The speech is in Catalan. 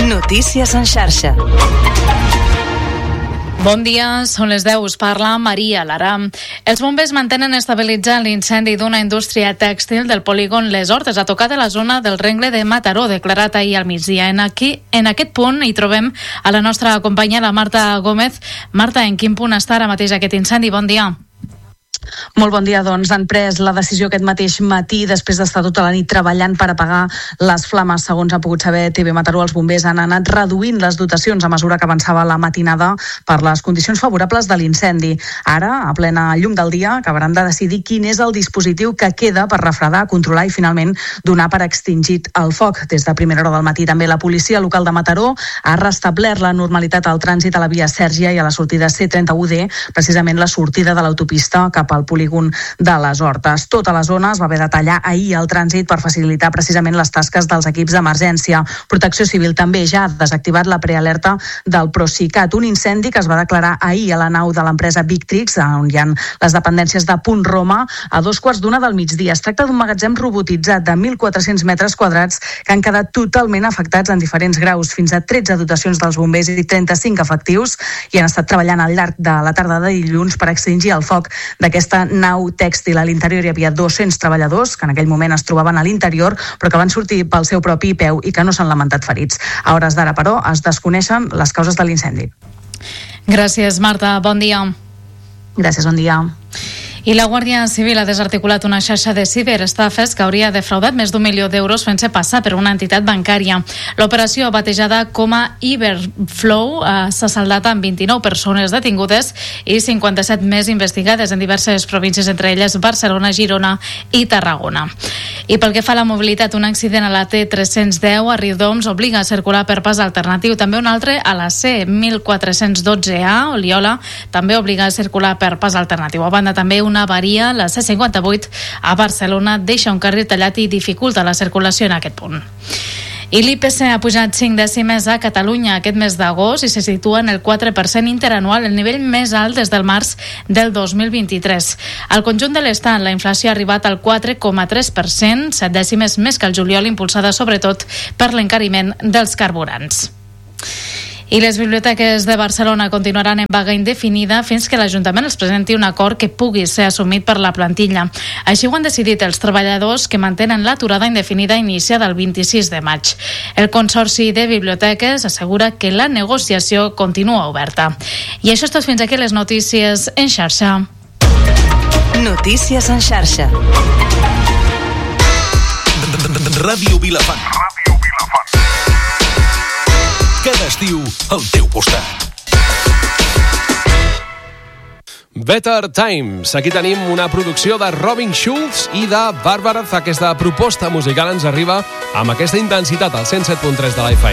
Notícies en xarxa. Bon dia, són les 10, us parla Maria Lara. Els bombers mantenen estabilitzant l'incendi d'una indústria tèxtil del polígon Les Hortes, a tocar de la zona del rengle de Mataró, declarat ahir al migdia. En aquest punt hi trobem a la nostra companya, la Marta Gómez. Marta, en quin punt està ara mateix aquest incendi? Bon dia. Molt bon dia, doncs han pres la decisió aquest mateix matí després d'estar tota la nit treballant per apagar les flames. Segons ha pogut saber TV Mataró, els bombers han anat reduint les dotacions a mesura que avançava la matinada per les condicions favorables de l'incendi. Ara, a plena llum del dia, acabaran de decidir quin és el dispositiu que queda per refredar, controlar i finalment donar per extingit el foc. Des de primera hora del matí també la policia local de Mataró ha restablert la normalitat al trànsit a la via Sèrgia i a la sortida C31D, precisament la sortida de l'autopista cap al polígon de les Hortes. Tota la zona es va haver de tallar ahir el trànsit per facilitar precisament les tasques dels equips d'emergència. Protecció Civil també ja ha desactivat la prealerta del Procicat, un incendi que es va declarar ahir a la nau de l'empresa Victrix, on hi ha les dependències de Punt Roma, a 2:15 del migdia. Es tracta d'un magatzem robotitzat de 1.400 metres quadrats que han quedat totalment afectats en diferents graus. Fins a 13 dotacions dels bombers i 35 efectius i han estat treballant al llarg de la tarda de dilluns per extingir el foc d'aquesta nau tèxtil. A l'interior hi havia 200 treballadors que en aquell moment es trobaven a l'interior però que van sortir pel seu propi peu i que no s'han lamentat ferits. A hores d'ara, però, es desconeixen les causes de l'incendi. Gràcies, Marta. Bon dia. Gràcies, bon dia. I la Guàrdia Civil ha desarticulat una xarxa de ciberestafes que hauria defraudat més d'1 milió d'euros fent-se passar per una entitat bancària. L'operació, batejada com a Iberflow, s'ha saldat amb 29 persones detingudes i 57 més investigades en diverses províncies, entre elles Barcelona, Girona i Tarragona. I pel que fa a la mobilitat, un accident a la T310 a Riudoms obliga a circular per pas alternatiu. També un altre a la C1412A, Oliola, també obliga a circular per pas alternatiu. A banda, també una avaria, la C58 a Barcelona, deixa un carril tallat i dificulta la circulació en aquest punt. I l'IPC ha pujat 5 dècimes a Catalunya aquest mes d'agost i se situa en el 4% interanual, el nivell més alt des del març del 2023. Al conjunt de l'Estat, la inflació ha arribat al 4,3%, 7 dècimes més que el juliol, impulsada sobretot per l'encariment dels carburants. I les biblioteques de Barcelona continuaran en vaga indefinida fins que l'Ajuntament els presenti un acord que pugui ser assumit per la plantilla. Així ho han decidit els treballadors que mantenen l'aturada indefinida iniciada el 26 de maig. El Consorci de Biblioteques assegura que la negociació continua oberta. I això és tot, fins aquí les notícies en xarxa. Notícies en xarxa. Ràdio Vilafant. Cada estiu al teu costat. Better Times. Aquí tenim una producció de Robin Schulz i de Barbara. Aquesta proposta musical ens arriba amb aquesta intensitat al 107.3 de la FM.